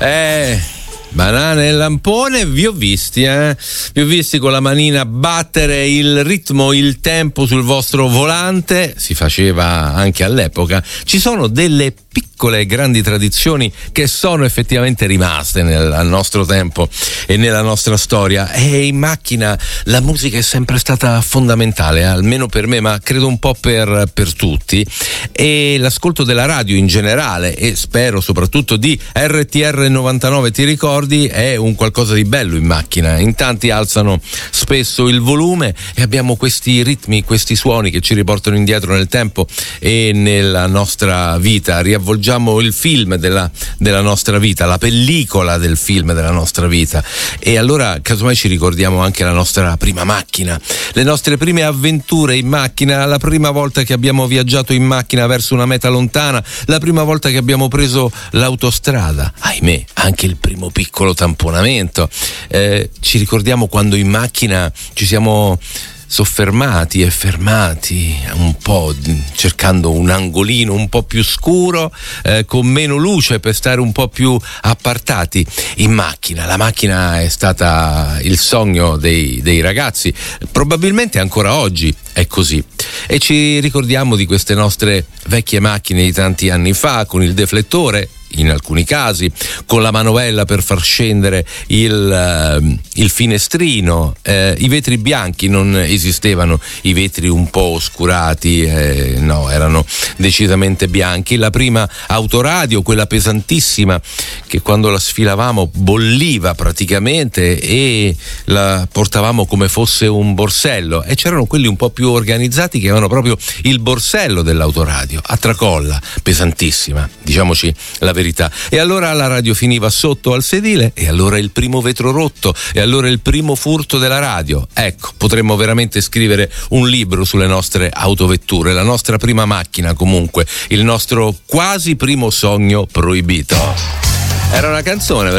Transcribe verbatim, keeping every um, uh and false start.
Eh, Banana e Lampone, vi ho visti, eh? Vi ho visti con la manina battere il ritmo, il tempo sul vostro volante, si faceva anche all'epoca. Ci sono delle piccole e grandi tradizioni che sono effettivamente rimaste nel nostro tempo e nella nostra storia, e in macchina la musica è sempre stata fondamentale, almeno per me, ma credo un po' per, per tutti, e l'ascolto della radio in generale, e spero soprattutto di R T R novantanove, ti ricordi, è un qualcosa di bello in macchina. In tanti alzano spesso il volume e abbiamo questi ritmi, questi suoni che ci riportano indietro nel tempo e nella nostra vita. Riavvolgiamo il film della, della nostra vita, la pellicola del film della nostra vita, e allora casomai ci ricordiamo anche la nostra prima macchina, le nostre prime avventure in macchina, la prima volta che abbiamo viaggiato in macchina verso una meta lontana, la prima volta che abbiamo preso l'autostrada, ahimè anche il primo piccolo tamponamento. Eh, ci ricordiamo quando in macchina ci siamo soffermati e fermati un po', cercando un angolino un po' più scuro, eh, con meno luce, per stare un po' più appartati in macchina. La macchina è stata il sogno dei, dei ragazzi, probabilmente ancora oggi è così, e ci ricordiamo di queste nostre vecchie macchine di tanti anni fa, con il deflettore in alcuni casi, con la manovella per far scendere il, uh, il finestrino, eh, i vetri bianchi, non esistevano i vetri un po' oscurati, eh, no, erano decisamente bianchi. La prima autoradio, quella pesantissima, che quando la sfilavamo bolliva praticamente e la portavamo come fosse un borsello, e c'erano quelli un po' più organizzati che avevano proprio il borsello dell'autoradio a tracolla, pesantissima, diciamoci la verità. E allora la radio finiva sotto al sedile, e allora il primo vetro rotto, e allora il primo furto della radio. Ecco, potremmo veramente scrivere un libro sulle nostre autovetture, la nostra prima macchina, comunque il nostro quasi primo sogno proibito. Era una canzone, ve